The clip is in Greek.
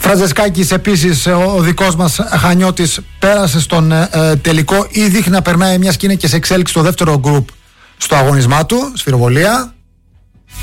Φραντζεσκάκης επίσης, ο δικός μας Χανιώτης, πέρασε στον τελικό ή δείχνει να περνάει, μιας και είναι και σε εξέλιξη το δεύτερο γκρουπ στο αγωνισμά του, σφυροβολία.